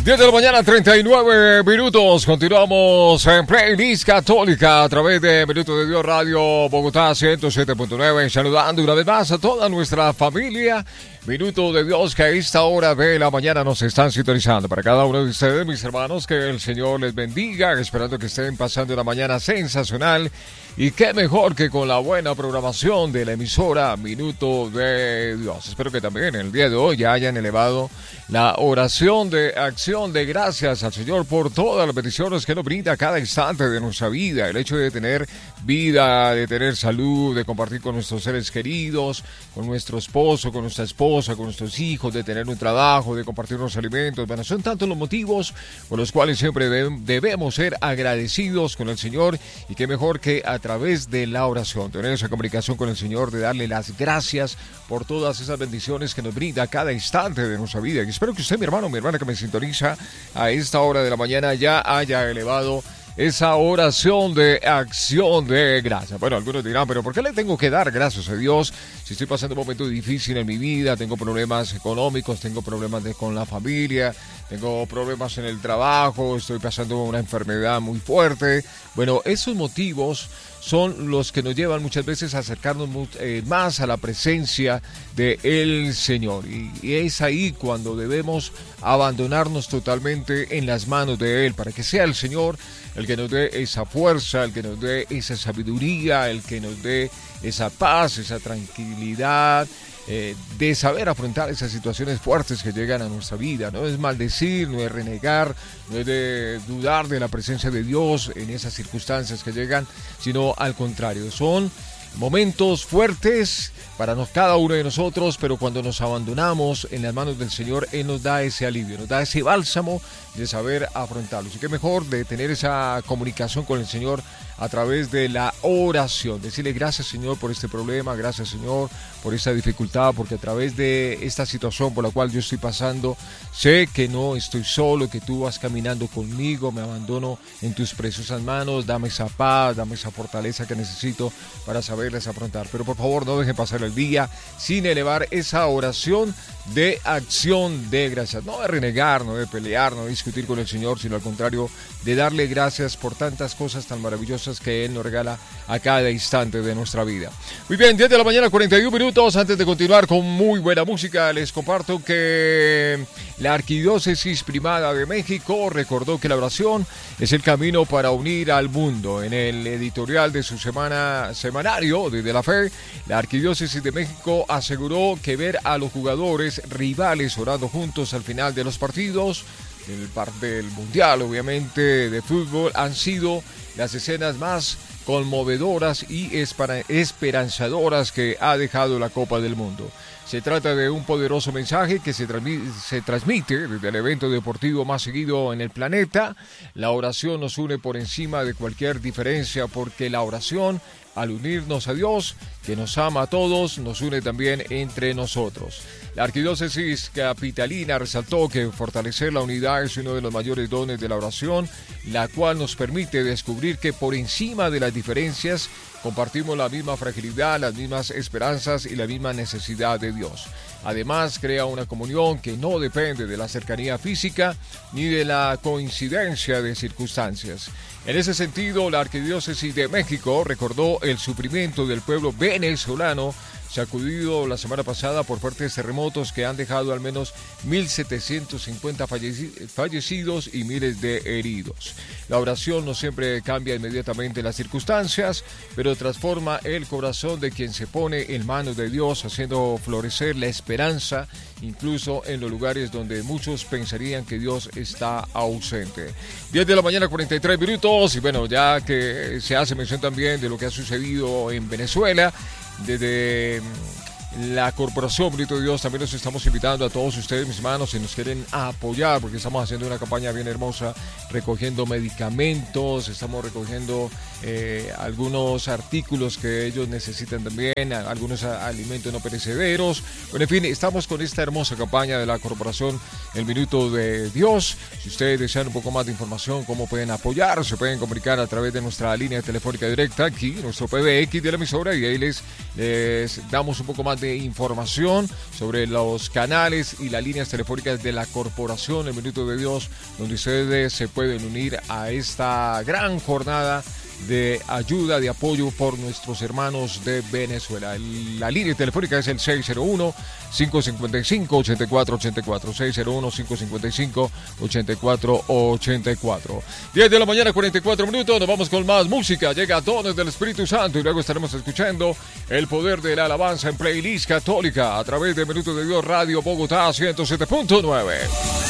10 de la mañana, 39 minutos. Continuamos en Playlist Católica a través de Minuto de Dios Radio Bogotá 107.9. Saludando una vez más a toda nuestra familia. Minuto de Dios que a esta hora de la mañana nos están sintonizando. Para cada uno de ustedes, mis hermanos, que el Señor les bendiga. Esperando que estén pasando una mañana sensacional. Y qué mejor que con la buena programación de la emisora Minuto de Dios. Espero que también el día de hoy ya hayan elevado la oración de acción de gracias al Señor por todas las bendiciones que nos brinda cada instante de nuestra vida. El hecho de tener vida, de tener salud, de compartir con nuestros seres queridos, con nuestro esposo, con nuestra esposa, con nuestros hijos, de tener un trabajo, de compartir unos alimentos. Bueno, son tantos los motivos por los cuales siempre debemos ser agradecidos con el Señor. Y qué mejor que a través de la oración, tener esa comunicación con el Señor, de darle las gracias por todas esas bendiciones que nos brinda cada instante de nuestra vida. Y espero que usted, mi hermano, mi hermana que me sintoniza a esta hora de la mañana, ya haya elevado esa oración de acción de gracias. Bueno, algunos dirán, pero ¿por qué le tengo que dar gracias a Dios si estoy pasando un momento difícil en mi vida? Tengo problemas económicos, tengo problemas con la familia, tengo problemas en el trabajo, estoy pasando una enfermedad muy fuerte. Bueno, esos motivos son los que nos llevan muchas veces a acercarnos más a la presencia del Señor. Y es ahí cuando debemos abandonarnos totalmente en las manos de Él, para que sea el Señor el que nos dé esa fuerza, el que nos dé esa sabiduría, el que nos dé esa paz, esa tranquilidad, de saber afrontar esas situaciones fuertes que llegan a nuestra vida. No es maldecir, no es renegar, no es de dudar de la presencia de Dios en esas circunstancias que llegan, sino al contrario, son momentos fuertes para cada uno de nosotros, pero cuando nos abandonamos en las manos del Señor, Él nos da ese alivio, nos da ese bálsamo de saber afrontarlos. Y qué mejor de tener esa comunicación con el Señor a través de la oración. Decirle gracias, Señor, por este problema, gracias, Señor, por esta dificultad, porque a través de esta situación por la cual yo estoy pasando, sé que no estoy solo, que tú vas caminando conmigo, me abandono en tus preciosas manos, dame esa paz, dame esa fortaleza que necesito para saberles afrontar. Pero por favor, no dejen pasar el día sin elevar esa oración de acción de gracias. No de renegar, no de pelear, no de discutir con el Señor, sino al contrario, de darle gracias por tantas cosas tan maravillosas que Él nos regala a cada instante de nuestra vida. Muy bien, 10 de la mañana, 41 minutos. Antes de continuar con muy buena música, les comparto que la Arquidiócesis Primada de México recordó que la oración es el camino para unir al mundo. En el editorial de su semanario de la fe, la Arquidiócesis de México aseguró que ver a los jugadores rivales orando juntos al final de los partidos del Mundial, obviamente, de fútbol, han sido las escenas más conmovedoras y esperanzadoras que ha dejado la Copa del Mundo. Se trata de un poderoso mensaje que se transmite desde el evento deportivo más seguido en el planeta. La oración nos une por encima de cualquier diferencia, porque la oración, al unirnos a Dios, que nos ama a todos, nos une también entre nosotros. La Arquidiócesis Capitalina resaltó que fortalecer la unidad es uno de los mayores dones de la oración, la cual nos permite descubrir que por encima de las diferencias compartimos la misma fragilidad, las mismas esperanzas y la misma necesidad de Dios. Además, crea una comunión que no depende de la cercanía física ni de la coincidencia de circunstancias. En ese sentido, la Arquidiócesis de México recordó el sufrimiento del pueblo venezolano, sacudido la semana pasada por fuertes terremotos que han dejado al menos 1.750 fallecidos y miles de heridos. La oración no siempre cambia inmediatamente las circunstancias, pero transforma el corazón de quien se pone en manos de Dios, haciendo florecer la esperanza, incluso en los lugares donde muchos pensarían que Dios está ausente. 10 de la mañana, 43 minutos, y bueno, ya que se hace mención también de lo que ha sucedido en Venezuela, desde la Corporación Minuto de Dios también los estamos invitando a todos ustedes, mis hermanos, si nos quieren apoyar, porque estamos haciendo una campaña bien hermosa, recogiendo medicamentos, estamos recogiendo algunos artículos que ellos necesitan también, algunos alimentos no perecederos. Bueno, en fin, estamos con esta hermosa campaña de la Corporación El Minuto de Dios. Si ustedes desean un poco más de información, cómo pueden apoyar, se pueden comunicar a través de nuestra línea telefónica directa aquí, nuestro PBX de la emisora, y ahí les damos un poco más de información sobre los canales y las líneas telefónicas de la corporación El Minuto de Dios, donde ustedes se pueden unir a esta gran jornada de ayuda, de apoyo por nuestros hermanos de Venezuela. La línea telefónica es el 601-555-8484, 601-555-8484. 10 de la mañana, 44 minutos, nos vamos con más música. Llega Dones del Espíritu Santo y luego estaremos escuchando el poder de la alabanza en Playlist Católica a través de Minuto de Dios Radio Bogotá 107.9.